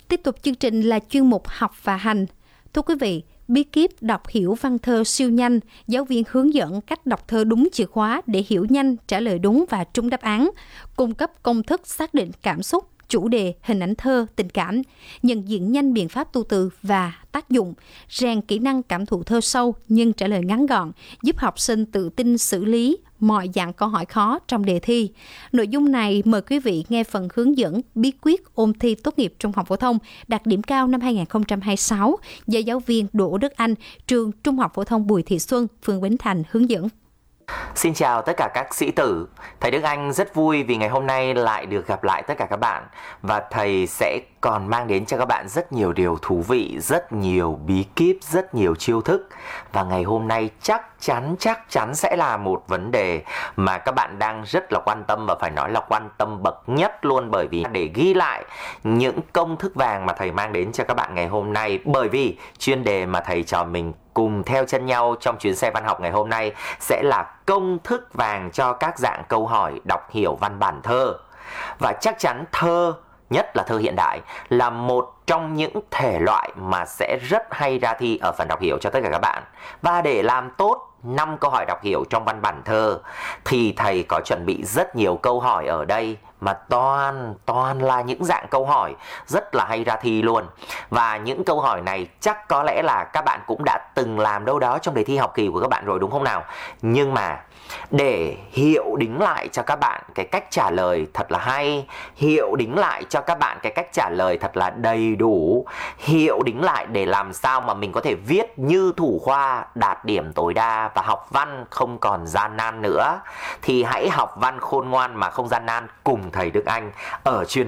Tiếp tục chương trình là chuyên mục học và hành. Thưa quý vị, bí kíp đọc hiểu văn thơ siêu nhanh, giáo viên hướng dẫn cách đọc thơ đúng chìa khóa để hiểu nhanh, trả lời đúng và trúng đáp án, cung cấp công thức xác định cảm xúc, chủ đề, hình ảnh thơ, tình cảm, nhận diện nhanh biện pháp tu từ và tác dụng, rèn kỹ năng cảm thụ thơ sâu nhưng trả lời ngắn gọn, giúp học sinh tự tin xử lý mọi dạng câu hỏi khó trong đề thi. Nội dung này mời quý vị nghe phần hướng dẫn bí quyết ôn thi tốt nghiệp trung học phổ thông đạt điểm cao năm 2026 do giáo viên Đỗ Đức Anh, trường Trung học phổ thông Bùi Thị Xuân, phường Bến Thành hướng dẫn. Xin chào tất cả các sĩ tử. Thầy Đức Anh rất vui vì ngày hôm nay lại được gặp lại tất cả các bạn. Và thầy sẽ còn mang đến cho các bạn rất nhiều điều thú vị, rất nhiều bí kíp, rất nhiều chiêu thức. Và ngày hôm nay chắc chắn sẽ là một vấn đề mà các bạn đang rất là quan tâm, và phải nói là quan tâm bậc nhất luôn. Bởi vì để ghi lại những công thức vàng mà thầy mang đến cho các bạn ngày hôm nay, bởi vì chuyên đề mà thầy trò mình cùng theo chân nhau trong chuyến xe văn học ngày hôm nay sẽ là công thức vàng cho các dạng câu hỏi đọc hiểu văn bản thơ. Và chắc chắn thơ, nhất là thơ hiện đại, là một trong những thể loại mà sẽ rất hay ra thi ở phần đọc hiểu cho tất cả các bạn. Và để làm tốt 5 câu hỏi đọc hiểu trong văn bản thơ thì thầy có chuẩn bị rất nhiều câu hỏi ở đây, mà toàn là những dạng câu hỏi rất là hay ra thi luôn. Và những câu hỏi này chắc có lẽ là các bạn cũng đã từng làm đâu đó trong đề thi học kỳ của các bạn rồi, đúng không nào? Nhưng mà để hiệu đính lại cho các bạn cái cách trả lời thật là hay, hiệu đính lại cho các bạn cái cách trả lời thật là đầy đủ, hiệu đính lại để làm sao mà mình có thể viết như thủ khoa đạt điểm tối đa và học văn không còn gian nan nữa, thì hãy học văn khôn ngoan mà không gian nan cùng thầy Đức Anh ở chuyên